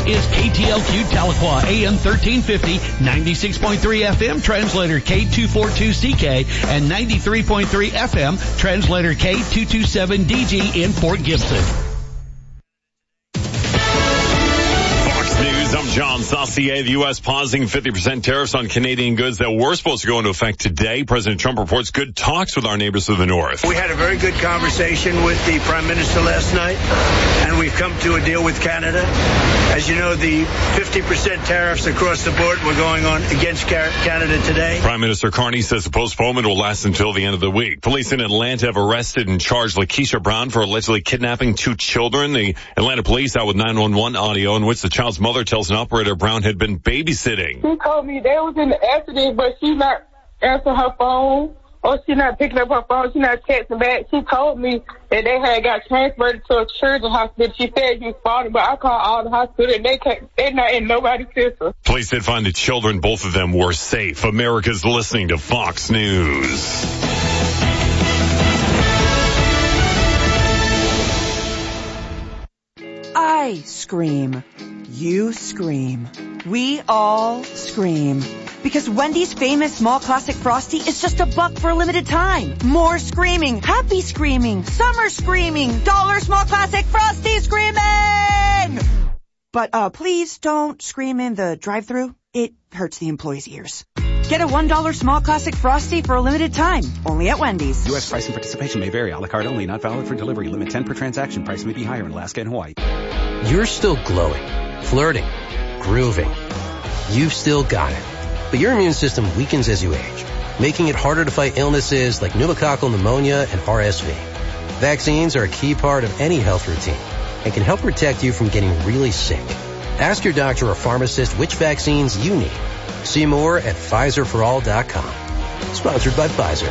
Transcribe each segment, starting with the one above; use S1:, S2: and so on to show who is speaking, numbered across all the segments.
S1: is KTLQ Tahlequah, AM 1350, 96.3 FM, translator K242CK, and 93.3 FM, translator K227DG in Fort Gibson.
S2: I'm John Saucier. The U.S. pausing 50% tariffs on Canadian goods that were supposed to go into effect today. President Trump reports good talks with our neighbors to the north.
S3: We had a very good conversation with the Prime Minister last night, and we've come to a deal with Canada. As you know, the 50% tariffs across the board were going on against Canada today.
S2: Prime Minister Carney says the postponement will last until the end of the week. Police in Atlanta have arrested and charged Lakeisha Brown for allegedly kidnapping 2 children. The Atlanta police out with 911 audio in which the child's mother tells an operator Brown had been babysitting.
S4: She told me they was in the accident, but she's not answering her phone, or she's not picking up her phone, she's not texting back. She told me that they had got transferred to a children's hospital. She said he was falling, but I called all the hospital and they're not in nobody's system.
S2: Police did find the children, both of them were safe. America's listening to Fox News.
S5: I scream. You scream. We all scream. Because Wendy's famous small classic Frosty is just $1 for a limited time. More screaming, happy screaming, summer screaming, dollar small classic Frosty screaming! But please don't scream in the drive-thru. It hurts the employees' ears. Get a $1 small classic Frosty for a limited time. Only at Wendy's.
S6: U.S. price and participation may vary. A la carte only. Not valid for delivery. Limit 10 per transaction. Price may be higher in Alaska and Hawaii.
S7: You're still glowing, flirting, grooving. You've still got it. But your immune system weakens as you age, making it harder to fight illnesses like pneumococcal pneumonia and RSV. Vaccines are a key part of any health routine and can help protect you from getting really sick. Ask your doctor or pharmacist which vaccines you need. See more at PfizerForAll.com. Sponsored by Pfizer.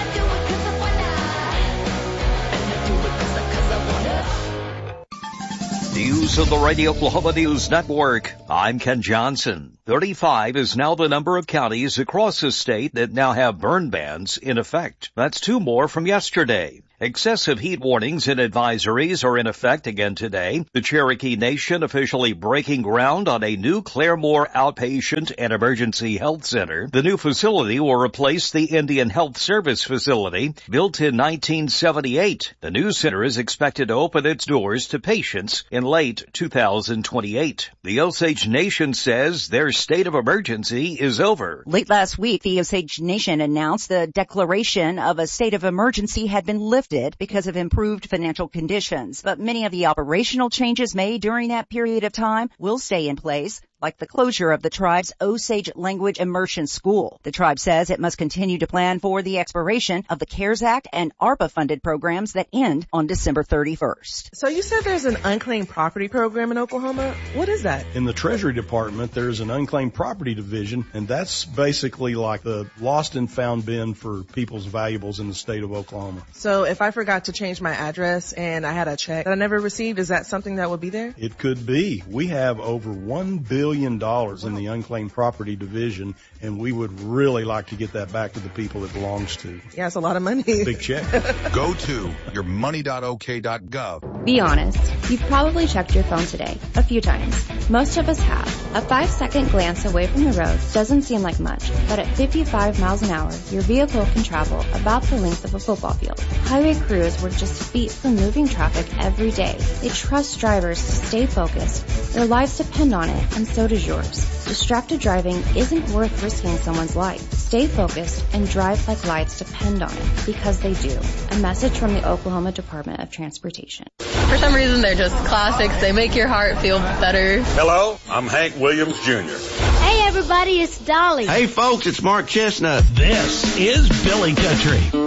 S8: News of the Radio Oklahoma News Network. I'm Ken Johnson. 35 is now the number of counties across the state that now have burn bans in effect. That's 2 more from yesterday. Excessive heat warnings and advisories are in effect again today. The Cherokee Nation officially breaking ground on a new Claremore Outpatient and Emergency Health Center. The new facility will replace the Indian Health Service facility, built in 1978. The new center is expected to open its doors to patients in late 2028. The Osage Nation says their state of emergency is over.
S9: Late last week, the Osage Nation announced the declaration of a state of emergency had been lifted because of improved financial conditions. But many of the operational changes made during that period of time will stay in place, like the closure of the tribe's Osage Language Immersion School. The tribe says it must continue to plan for the expiration of the CARES Act and ARPA-funded programs that end on December 31st.
S10: So you said there's an unclaimed property program in Oklahoma. What is that?
S11: In the Treasury Department, there's an unclaimed property division, and that's basically like the lost and found bin for people's valuables in the state of Oklahoma.
S10: So if I forgot to change my address and I had a check that I never received, is that something that would be there?
S11: It could be. We have over $1 billion in the unclaimed property division, and we would really like to get that back to the people it belongs to.
S10: Yeah, it's a lot of money.
S11: Big check.
S12: Go to yourmoney.ok.gov.
S13: Be honest. You've probably checked your phone today a few times. Most of us have. A 5-second glance away from the road doesn't seem like much, but at 55 miles an hour, your vehicle can travel about the length of a football field. Highway crews work just feet from moving traffic every day. They trust drivers to stay focused. Their lives depend on it, and so does yours. Distracted driving isn't worth risking someone's life. Stay focused and drive like lives depend on it, because they do. A message from the Oklahoma Department of Transportation.
S14: For some reason, they're just classics. They make your heart feel better.
S15: Hello, I'm Hank Williams Jr.
S16: Hey, everybody, it's Dolly.
S17: Hey, folks, it's Mark Chestnut.
S1: This is Billy Country.